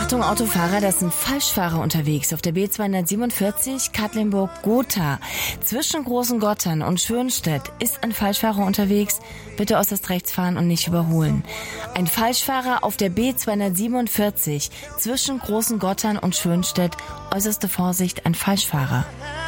Achtung Autofahrer, das sind Falschfahrer unterwegs auf der B247 Katlenburg-Gotha. Zwischen Großengottern und Schönstedt ist ein Falschfahrer unterwegs. Bitte äußerst rechts fahren und nicht überholen. Ein Falschfahrer auf der B247 zwischen Großengottern und Schönstedt. Äußerste Vorsicht, ein Falschfahrer.